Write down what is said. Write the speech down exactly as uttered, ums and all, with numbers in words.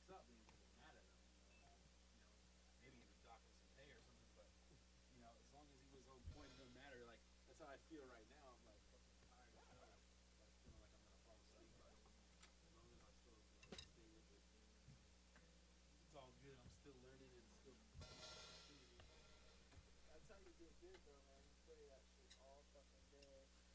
messed up means he was mad at him. You know, you know, maybe even dock him some pay or something. But you know, as long as he was on point, it doesn't matter. Like that's how I feel right